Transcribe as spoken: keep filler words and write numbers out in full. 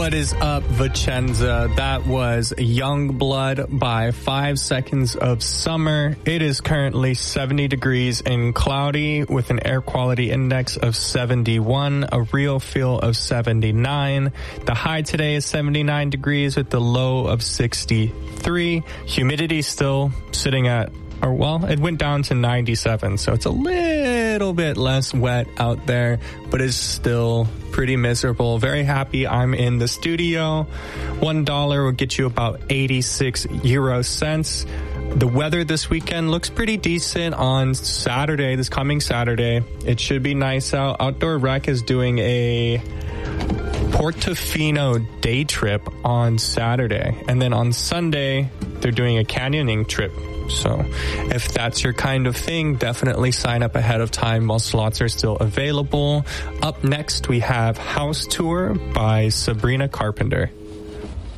What is up, Vicenza? That was Youngblood by Five Seconds of Summer. It is currently seventy degrees and cloudy with an air quality index of seventy-one, a real feel of seventy-nine. The high today is seventy-nine degrees with the low of sixty-three. Humidity still sitting at, or well, it went down to ninety-seven, so it's a little bit less wet out there, but it's still pretty miserable. Very happy I'm in the studio. One dollar will get you about eighty-six euro cents. The weather this weekend looks pretty decent on Saturday, this coming Saturday. It should be nice out. Outdoor Rec is doing a Portofino day trip on Saturday, and then on Sunday they're doing a canyoning trip. So if that's your kind of thing, definitely sign up ahead of time while slots are still available. Up next, we have House Tour by Sabrina Carpenter.